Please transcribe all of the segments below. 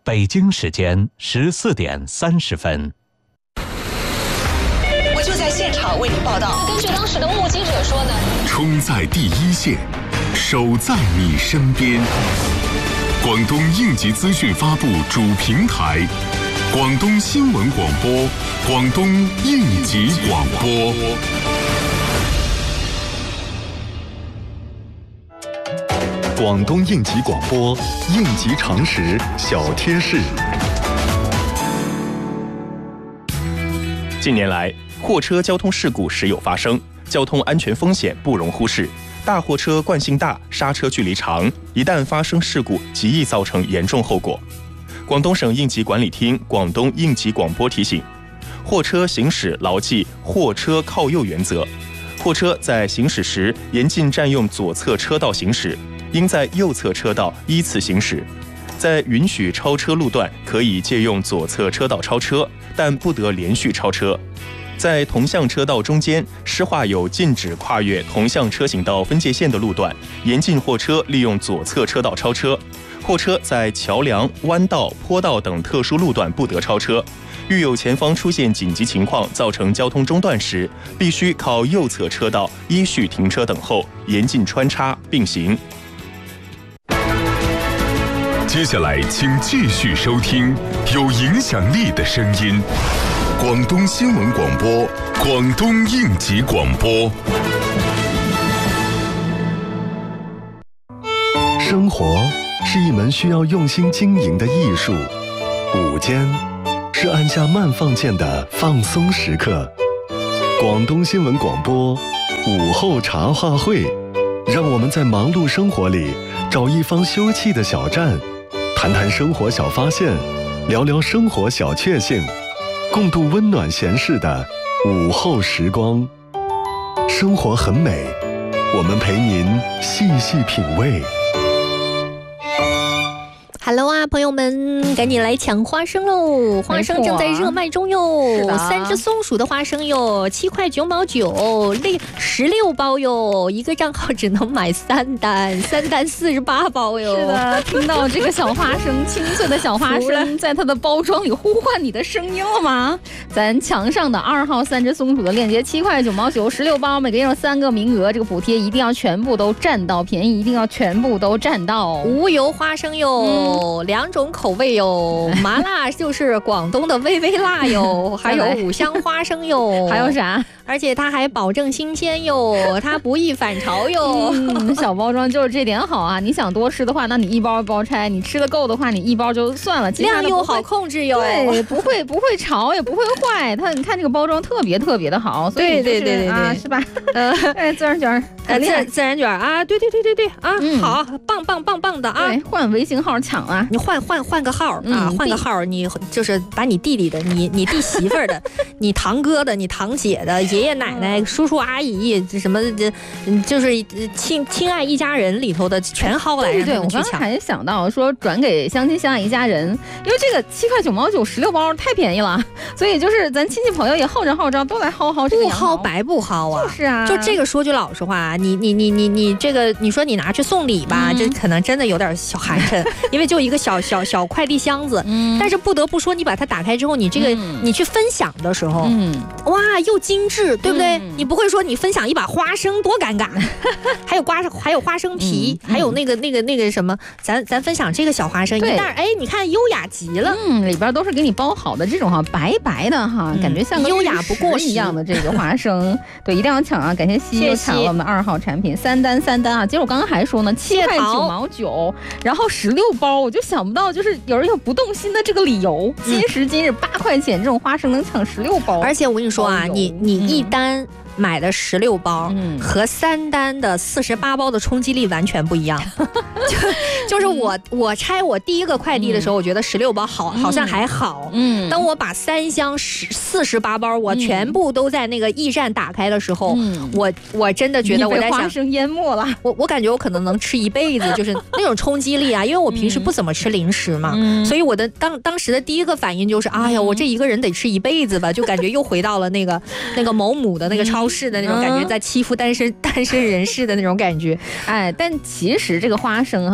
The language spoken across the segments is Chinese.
北京时间14点30分。 我就在现场为您报道。 根据当时的目击者说呢， 冲在第一线，守在你身边。广东应急资讯发布主平台，广东新闻广播，广东应急广播。 广东应急广播，应急常识小贴士。 近年来，货车交通事故时有发生，交通安全风险不容忽视。大货车惯性大，刹车距离长，一旦发生事故，极易造成严重后果。广东省应急管理厅广东应急广播提醒：货车行驶牢记货车靠右原则，货车在行驶时严禁占用左侧车道行驶，应在右侧车道依次行驶。在允许超车路段，可以借用左侧车道超车，但不得连续超车。在同向车道中间施画有禁止跨越同向车行道分界线的路段，严禁货车利用左侧车道超车。货车在桥梁、弯道、坡道等特殊路段不得超车。遇有前方出现紧急情况造成交通中断时，必须靠右侧车道依序停车等候，严禁穿插并行。 接下来请继续收听有影响力的声音，广东新闻广播，广东应急广播。 生活是一门需要用心经营的艺术，午间是按下慢放键的放松时刻。广东新闻广播午后茶话会，让我们在忙碌生活里找一方休憩的小站，谈谈生活小发现，聊聊生活小确幸，共度温暖闲适的午后时光。生活很美，我们陪您细细品味。 Hello 啊，朋友们，赶紧来抢花生喽！花生正在热卖中哟，3只松鼠的花生哟，7块9毛9，16包哟，一个账号只能买3单，3单48包哟。 是的，听到这个小花生，清脆的小花生，在它的包装里呼唤你的声音了吗？咱墙上的2号3只松鼠的链接，7块9毛9，16包，每个人有3个名额，这个补贴一定要全部都占到，便宜一定要全部都占到。 无油花生哟。2种口味哟，麻辣就是广东的微微辣哟，还有五香花生哟， 还有啥？ 而且它还保证新鲜哟，它不易反潮哟。 小包装就是这点好啊！你想多吃的话，那你一包一包拆；你吃的够的话，你一包就算了。 量又好控制哟， 对，不会潮，也不会坏。它你看这个包装特别的好，所以对啊，是吧？自然卷， 自然卷啊，对啊，好，棒的啊！ 对，换微信号抢啊！ 你换个号啊，换个号，你就是把你弟弟的、你弟媳妇儿的、你堂哥的、你堂姐的、爷爷奶奶、叔叔阿姨什么就是亲爱一家人里头的全薅来， 对，我刚才还想到说转给相亲相爱一家人，因为这个7块9毛916包太便宜了，所以就是咱亲戚朋友也号召都来薅这个羊毛， 不薅白不薅啊！ 就是啊， 就这个说句老实话，你这个你说你拿去送礼吧，这可能真的有点小寒碜，因为就一个小快递箱子，但是不得不说，你把它打开之后，你这个你去分享的时候，哇，又精致，对不对？你不会说你分享一把花生多尴尬，还有花生皮，还有那个什么，咱分享这个小花生一袋，哎，你看优雅极了， 里边都是给你包好的这种哈，白白的哈，感觉像个优雅不过时一样的这个花生，对，一定要抢啊！感谢西又抢了我们2号产品，3单啊！其实我刚刚还说呢，7块9毛9，然后16包，我就想不到，就是有人有不动心的这个理由。今时今日8块钱这种花生能抢16包， 而且我跟你说啊，你一单买的16包和3单的48包的冲击力完全不一样。就是我拆我第一个快递的时候，我觉得16包好像还好。当我把3箱48包我全部都在那个驿站打开的时候，我真的觉得我在想， 花生淹没了。 我感觉我可能能吃一辈子，就是那种冲击力啊！因为我平时不怎么吃零食嘛，所以我的当时的第一个反应就是，哎呀，我这一个人得吃一辈子吧，就感觉又回到了那个某母的那个超市的那种感觉，在欺负单身人士的那种感觉。 哎，但其实这个花生哈，你吃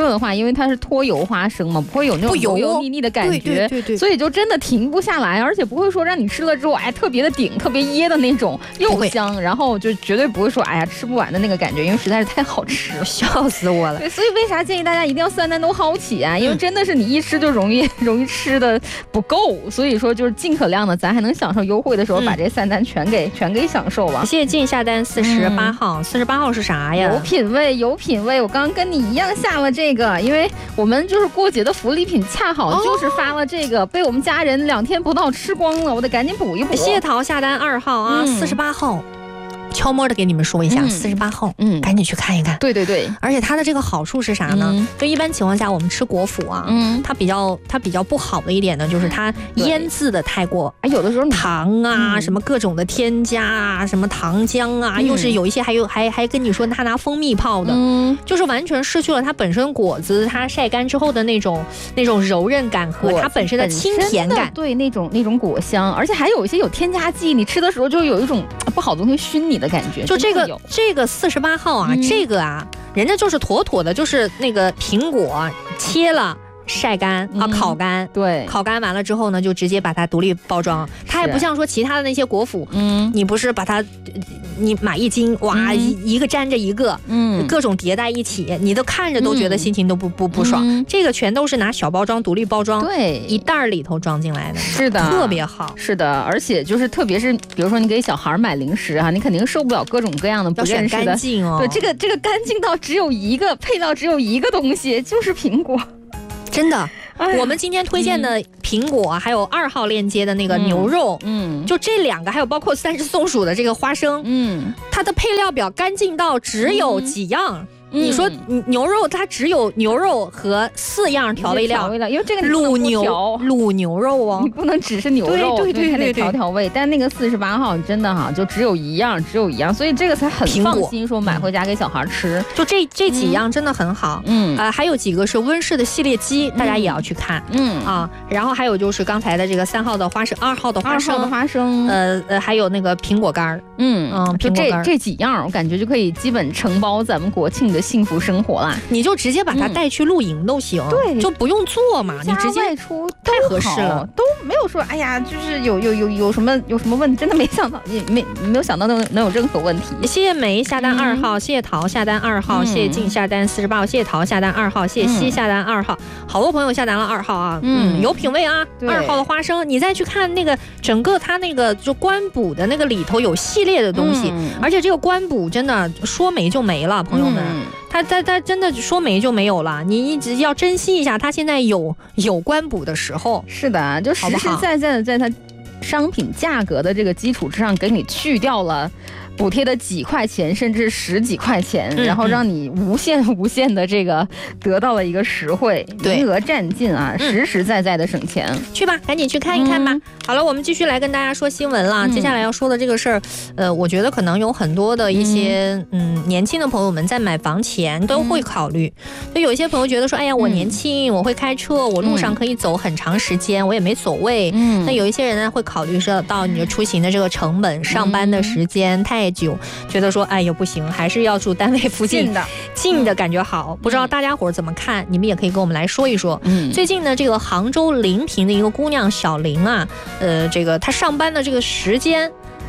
热的话，因为它是脱油花生嘛，不会有那种油油腻腻的感觉， 对， 所以就真的停不下来，而且不会说让你吃了之后特别的顶，特别噎的那种，又香，然后就绝对不会说吃不完的那个感觉，因为实在是太好吃了， 笑死我了。 对，所以为啥建议大家一定要3单都薅起啊？因为真的是你一吃就容易吃的不够，所以说就是尽可量的，咱还能享受优惠的时候，把这3单全给享受吧。 谢谢静下单48号，48号是啥呀？ 有品味，有品味。我刚刚跟你一样下了这个，因为我们就是过节的福利品，恰好就是发了这个，被我们家人2天不到吃光了，我得赶紧补一补。 谢桃下单2号啊，48号。悄摸的给你们说一下，48号，赶紧去看一看。 对对对， 而且它的这个好处是啥呢？就一般情况下我们吃果脯啊，它比较不好的一点呢，就是它腌制的太过， 有的时候糖啊，什么各种的添加啊，什么糖浆啊，又是有一些还跟你说他拿蜂蜜泡的，就是完全失去了它本身果子它晒干之后的那种柔韧感和它本身的清甜感， 对，那种果香，而且还有一些有添加剂，你吃的时候就有一种不好的东西熏你的感觉。 就这个48号啊，这个啊，人家就是妥妥的，就是那个苹果切了。晒干啊，烤干， 对， 烤干完了之后呢，就直接把它独立包装。它也不像说其他的那些果脯，你不是把它，你买1斤，哇，一个粘着一个，各种叠在一起，你都看着都觉得心情都不爽。这个全都是拿小包装独立包装， 对， 一袋里头装进来的， 是的， 特别好， 是的，而且就是特别是比如说你给小孩买零食啊，你肯定受不了各种各样的不认识的， 要选干净哦。 对，这个干净到只有一个配料，只有一个东西，就是苹果。 真的，我们今天推荐的苹果，还有2号链接的那个牛肉，就这2个，还有包括30松鼠的这个花生，它的配料表干净到只有几样。你说牛肉它只有牛肉和4样调味料， 因为这个卤牛肉哦， 你不能只是牛肉， 对， 还得调味。但那个48号真的哈，就只有一样，所以这个才很放心说买回家给小孩吃。 就这几样真的很好，还有几个是温室的系列鸡，大家也要去看，然后还有就是刚才的这个3号的花生，2号的花生，还有那个苹果干， 就这几样，我感觉就可以基本承包咱们国庆的幸福生活啦。 你就直接把它带去露营都行，对，就不用做嘛，你直接外出太合适了， 都没有说就是有什么问题，真的没想到，也没有想到能有任何问题。 谢谢梅下单2号，谢谢桃下单2号，谢谢静下单48号，谢谢桃下单2号，谢谢西下单2号，好多朋友下单了2号啊，有品味啊。2号的花生，你再去看那个整个它那个就官补的那个里头有系列的东西，而且这个官补真的说没就没了，朋友们。它真的说没就没有了，你一直要珍惜一下它现在有官补的时候。 是的，就实实在在的在它商品价格的这个基础之上，给你去掉了补贴的几块钱，甚至10几块钱，然后让你无限的这个得到了一个实惠，名额占尽啊，实实在在的省钱。 去吧，赶紧去看一看吧。好了，我们继续来跟大家说新闻了。接下来要说的这个事儿，我觉得可能有很多的一些年轻的朋友们在买房前都会考虑。就有一些朋友觉得说，哎呀，我年轻，我会开车，我路上可以走很长时间，我也没所谓。那有一些人呢会考虑说到你的出行的这个成本，上班的时间太久，觉得说哎呦不行，还是要住单位附近近的感觉好。不知道大家伙怎么看？你们也可以跟我们来说一说。最近呢，这个杭州临平的一个姑娘小林啊，这个她上班的这个时间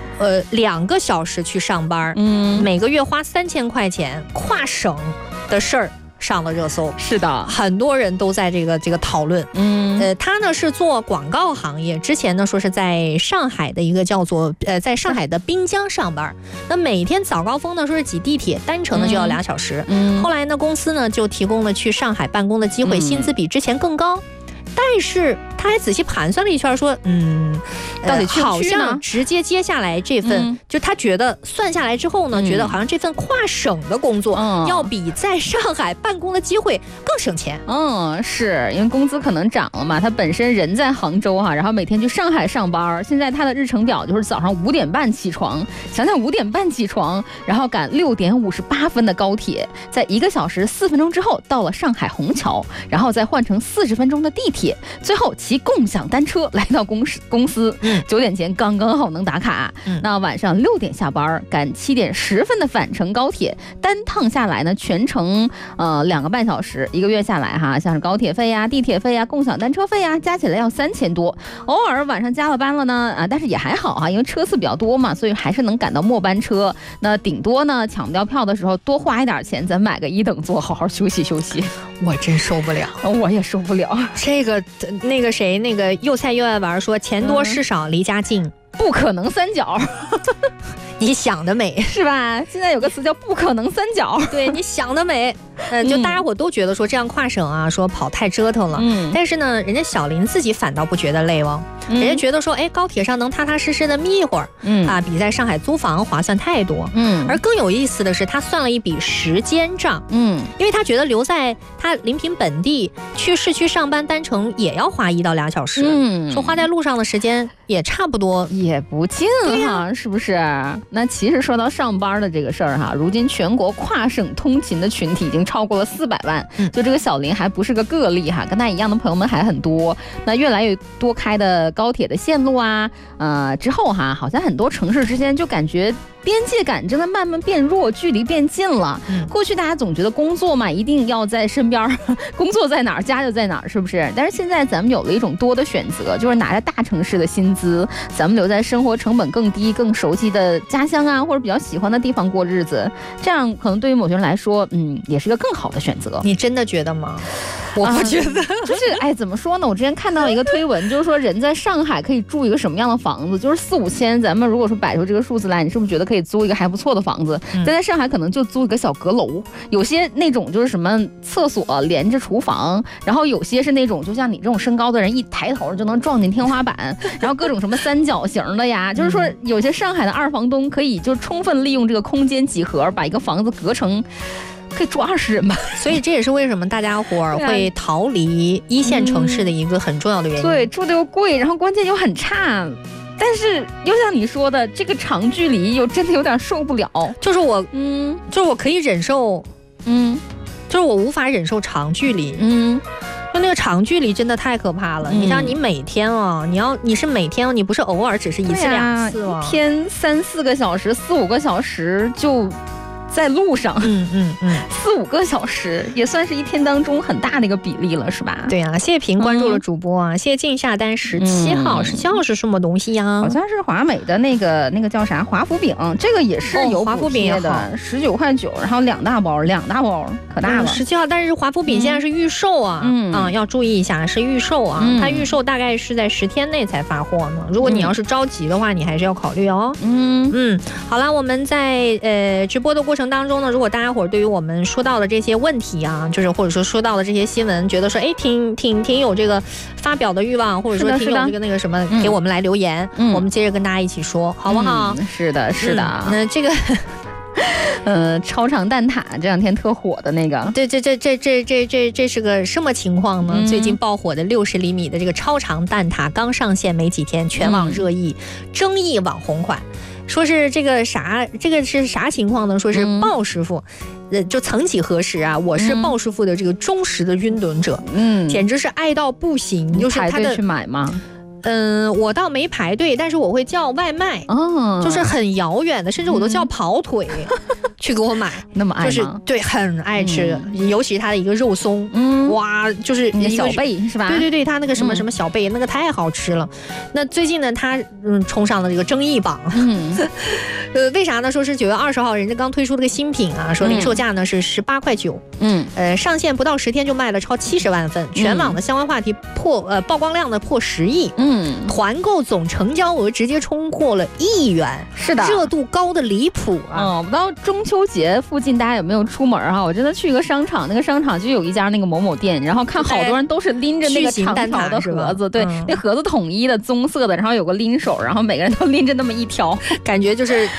，2个小时去上班，每个月花3000块钱，跨省的事儿上了热搜。 是的， 很多人都在这个讨论。他呢是做广告行业，之前呢说是在上海的一个叫做在上海的滨江上班。那每天早高峰呢说是挤地铁，单程呢就要2小时。后来呢公司呢就提供了去上海办公的机会，薪资比之前更高。但是他还仔细盘算了一圈，说， 到底去不去呢？ 好像直接接下来这份，就他觉得算下来之后呢，觉得好像这份跨省的工作，要比在上海办公的机会更省钱。 是因为工资可能涨了嘛，他本身人在杭州哈，然后每天去上海上班，现在他的日程表就是早上5点半起床，想想5点半起床，然后赶6点58分的高铁，在1个小时4分钟之后到了上海虹桥，然后再换乘40分钟的地铁，最后骑共享单车来到公司司，9点前刚刚好能打卡。那晚上6点下班，赶7点10分的返程高铁，单趟下来呢，全程2个半小时，1个月下来哈，像是高铁费呀、地铁费呀、共享单车费呀，加起来要3000多。偶尔晚上加了班了呢，但是也还好哈，因为车次比较多嘛，所以还是能赶到末班车。那顶多呢，抢不掉票的时候多花一点钱，咱买个1等座，好好休息休息。 我真受不了， 我也受不了。 这个那个谁，那个又菜又爱玩说钱多事少离家近， 不可能三角。 你想得美， 是吧？现在有个词叫不可能三角。 对，你想得美。就大家伙都觉得说这样跨省啊，说跑太折腾了。但是呢，人家小林自己反倒不觉得累哦。人家觉得说，哎，高铁上能踏踏实实的眯一会儿，比在上海租房划算太多。而更有意思的是，他算了一笔时间账。因为他觉得留在他临平本地去市区上班单程也要花1到2小时。说花在路上的时间也差不多， 也不近哈，是不是？那其实说到上班的这个事儿哈，如今全国跨省通勤的群体已经超过了400万，就这个小林还不是个个例哈，跟他一样的朋友们还很多。那越来越多开的高铁的线路啊，之后哈，好像很多城市之间就感觉边界感正在慢慢变弱，距离变近了。过去大家总觉得工作嘛一定要在身边，工作在哪儿家就在哪儿，是不是？但是现在咱们有了一种多的选择，就是拿着大城市的薪资，咱们留在生活成本更低、更熟悉的家乡啊，或者比较喜欢的地方过日子，这样可能对于某些人来说，也是一个更好的选择。 你真的觉得吗？我不觉得， 就是怎么说呢？我之前看到一个推文，就是说人在上海可以住一个什么样的房子，就是4、5千，咱们如果说摆出这个数字来，你是不是觉得可以租一个还不错的房子？但在上海可能就租一个小阁楼，有些那种就是什么厕所连着厨房，然后有些是那种就像你这种身高的人一抬头就能撞进天花板，然后各种什么三角形的呀，就是说有些上海的二房东可以就充分利用这个空间几何，把一个房子隔成可以住20人吧。 所以这也是为什么大家伙儿会逃离1线城市的一个很重要的原因。 对，住的又贵，然后关键又很差。但是又像你说的，这个长距离又真的有点受不了。 就是我可以忍受，就是我无法忍受长距离。就那个长距离真的太可怕了。你像你每天啊，你是每天，你不是偶尔只是1次2次啊， 一天3、4个小时、4、5个小时就在路上，4、5个小时也算是一天当中很大的一个比例了，是吧？ 对啊，谢谢平关注了主播啊，谢谢静下单17号，17号是什么东西呀？ 好像是华美的那个叫啥华夫饼，这个也是有华夫饼的，19.9块，然后2大包可大了。 17号，但是华夫饼现在是预售啊，要注意一下是预售啊，它预售大概是在10天内才发货呢。如果你要是着急的话，你还是要考虑哦。好了，我们在直播的过程当中呢，如果大家伙对于我们说到的这些问题啊，就是或者说到的这些新闻，觉得说挺有这个发表的欲望，或者说挺有这个那个什么，给我们来留言，我们接着跟大家一起说，好不好？ 是的。 那这个。 超长蛋挞这2天特火的那个， 对，这是个什么情况呢？最近爆火的60厘米的这个超长蛋挞刚上线没几天，全网热议，争议网红款。说是这个是啥情况呢？说是鲍师傅，就曾几何时啊，我是鲍师傅的这个忠实的拥趸者，简直是爱到不行。就是他的去买吗？ 我倒没排队，但是我会叫外卖，就是很遥远的，甚至我都叫跑腿去给我买。 那么爱吗？ 就是对，很爱吃，尤其是它的一个肉松，哇，就是一个小贝是吧？ 对，它那个什么小贝，那个太好吃了。那最近呢，它冲上了这个争议榜，为啥呢？说是9月20号，人家刚推出了个新品啊，说零售价呢是18.9块，上线不到10天就卖了超70万份，全网的相关话题曝光量呢破10亿。团购总成交额直接冲破了1亿元， 是的， 热度高的离谱啊！ 我不知道中秋节附近大家有没有出门啊？我真的去一个商场，那个商场就有一家那个某某店，然后看好多人都是拎着那个长条的盒子，对，那盒子统一的棕色的，然后有个拎手，然后每个人都拎着那么一条， 感觉就是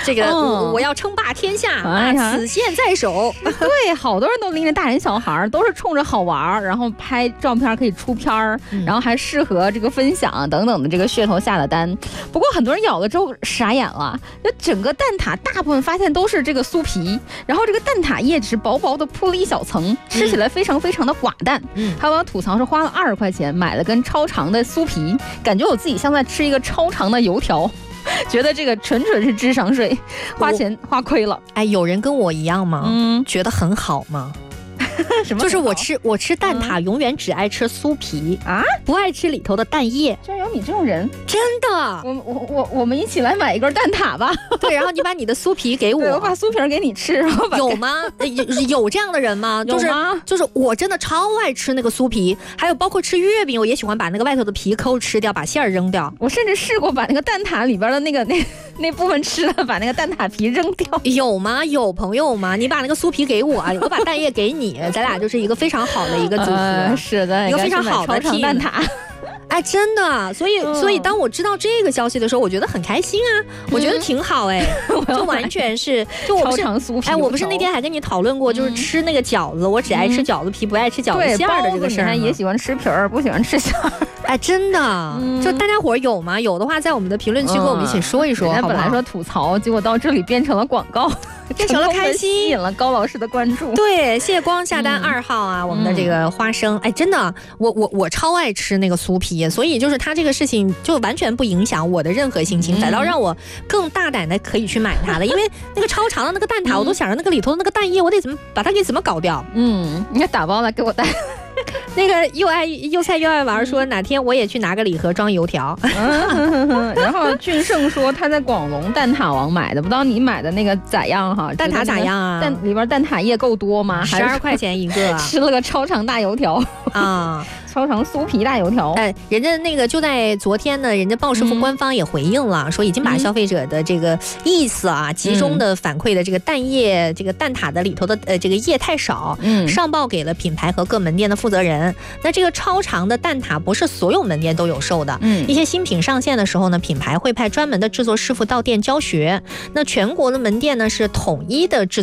这个我要称霸天下此线在手。 对，好多人都拎着大人小孩，都是冲着好玩，然后拍照片可以出片然后还适合这个分享等等的这个噱头下的单。不过很多人咬了之后傻眼了，就整个蛋挞大部分发现都是这个酥皮，然后这个蛋挞液只薄薄的铺了一小层，吃起来非常非常的寡淡。还有网友吐槽是花了20块钱买了根超长的酥皮，感觉我自己像在吃一个超长的油条。觉得这个纯是智商税，花钱花亏了。 哎，有人跟我一样吗？觉得很好吗？ 什么？ 就是我吃蛋挞永远只爱吃酥皮啊，不爱吃里头的蛋液。 居然有你这种人， 真的。 我们一起来买一根蛋挞吧。 对，然后你把你的酥皮给我， 我把酥皮给你吃。然后有吗？有这样的人吗？ 有吗？ 就是我真的超爱吃那个酥皮，还有包括吃月饼，我也喜欢把那个外头的皮抠吃掉，把馅儿扔掉。 我甚至试过把那个蛋挞里边的那部分吃了，把那个蛋挞皮扔掉。 有吗？有朋友吗？你把那个酥皮给我，我把蛋液给你，咱俩就是一个非常好的一个组合。 是的， 一个非常好的超长蛋挞。 哎，真的，所以当我知道这个消息的时候，我觉得很开心啊，我觉得挺好哎，就完全是就我不是哎，我不是那天还跟你讨论过，就是吃那个饺子，我只爱吃饺子皮，不爱吃饺子馅的这个事儿， 也喜欢吃皮儿，不喜欢吃馅儿。 哎，真的，就大家伙有吗？有的话，在我们的评论区跟我们一起说一说。 本来说吐槽，结果到这里变成了广告。 变成了开心， 吸引了高老师的关注。 对，谢谢光下单2号啊，我们的这个花生，哎，真的，我超爱吃那个酥皮，所以就是它这个事情就完全不影响我的任何心情，反倒让我更大胆的可以去买它了，因为那个超长的那个蛋挞，我都想着那个里头的那个蛋液，我得把它给怎么搞掉？ 你看打包来给我带。 那个又菜又爱玩说哪天我也去拿个礼盒装油条。 然后俊胜说他在广隆蛋挞王买的，不知道你买的那个咋样哈？ 蛋挞咋样啊？ 里边蛋挞液够多吗 ？12块钱一个， 吃了个超长大油条啊。 超长酥皮大油条， 人家那个就在昨天呢，人家鲍师傅官方也回应了，说已经把消费者的这个意思啊，集中的反馈的这个蛋液，这个蛋挞的里头的这个液太少，上报给了品牌和各门店的负责人。那这个超长的蛋挞不是所有门店都有售的，一些新品上线的时候呢，品牌会派专门的制作师傅到店教学。那全国的门店呢是统一的制作